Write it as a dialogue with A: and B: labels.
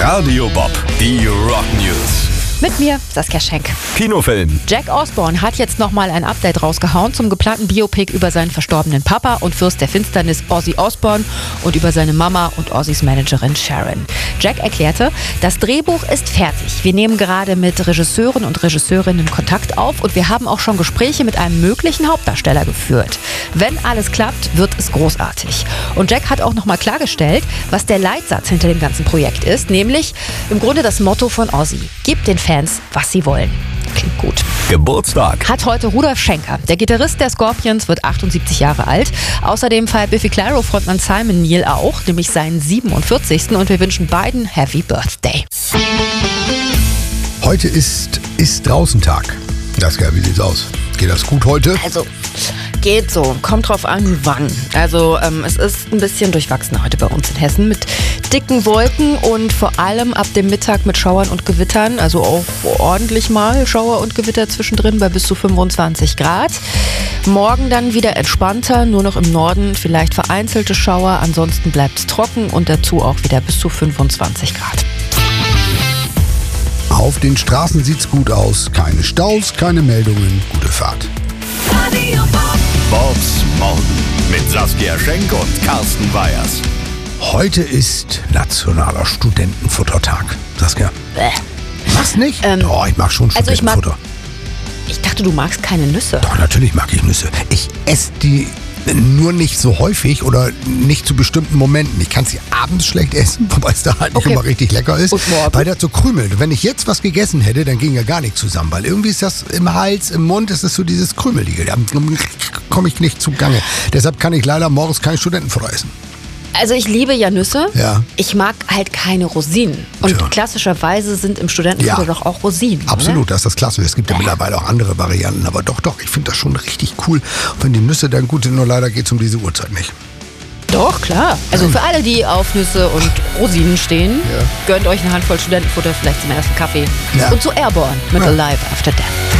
A: Radio Bob, die Rock News.
B: Mit mir, Saskia Schenk.
A: Kinofilm.
B: Jack Osbourne hat jetzt nochmal ein Update rausgehauen zum geplanten Biopic über seinen verstorbenen Papa und Fürst der Finsternis Ozzy Osbourne und über seine Mama und Ozzys Managerin Sharon. Jack erklärte, das Drehbuch ist fertig. Wir nehmen gerade mit Regisseuren und Regisseurinnen Kontakt auf und wir haben auch schon Gespräche mit einem möglichen Hauptdarsteller geführt. Wenn alles klappt, wird es großartig. Und Jack hat auch nochmal klargestellt, was der Leitsatz hinter dem ganzen Projekt ist, nämlich im Grunde das Motto von Ozzy: Gib den Fans, was sie wollen. Klingt gut.
A: Geburtstag.
B: Hat heute Rudolf Schenker. Der Gitarrist der Scorpions wird 78 Jahre alt. Außerdem feiert Biffy Clyro-Frontmann Simon Neil auch, nämlich seinen 47. Und wir wünschen beiden Happy Birthday.
C: Heute ist Draußentag. Saskia, wie sieht's aus? Geht das gut heute?
B: Also, geht so. Kommt drauf an, wann. Also, es ist ein bisschen durchwachsen heute bei uns in Hessen mit dicken Wolken und vor allem ab dem Mittag mit Schauern und Gewittern. Also auch ordentlich mal Schauer und Gewitter zwischendrin bei bis zu 25 Grad. Morgen dann wieder entspannter, nur noch im Norden vielleicht vereinzelte Schauer. Ansonsten bleibt es trocken und dazu auch wieder bis zu 25 Grad.
C: Auf den Straßen sieht's gut aus. Keine Staus, keine Meldungen. Gute Fahrt.
A: Radio Bob. Bobs Morgen mit Saskia Schenk und Carsten Weyers.
C: Heute ist Nationaler Studentenfuttertag. Saskia, machst nicht? Doch, ich mag schon
B: Also
C: Studentenfutter.
B: Ich dachte, du magst keine Nüsse.
C: Doch, natürlich mag ich Nüsse. Ich esse die nur nicht so häufig oder nicht zu bestimmten Momenten. Ich kann sie abends schlecht essen, wobei es da halt nicht immer richtig lecker ist,
B: Und morgen?
C: weil das so krümelt. Wenn ich jetzt was gegessen hätte, dann ging ja gar nicht zusammen, weil irgendwie ist das im Hals, im Mund, ist es so dieses Krümelige. Da komme ich nicht zugange. Deshalb kann ich leider morgens kein Studentenfutter essen.
B: Also ich liebe ja Nüsse.
C: Ja.
B: Ich mag halt keine Rosinen. Und
C: Tja.
B: klassischerweise sind im Studentenfutter
C: Ja.
B: doch auch Rosinen.
C: Absolut, das ist das Klasse. Es gibt ja mittlerweile auch andere Varianten, aber doch, ich finde das schon richtig cool. Und wenn die Nüsse dann gut sind, nur leider geht es um diese Uhrzeit nicht.
B: Doch, klar. Also für alle, die auf Nüsse und Rosinen stehen,
C: Ja.
B: gönnt euch eine Handvoll Studentenfutter vielleicht zum ersten Kaffee.
C: Ja.
B: Und zu Airborne mit
C: Ja.
B: Alive After Death.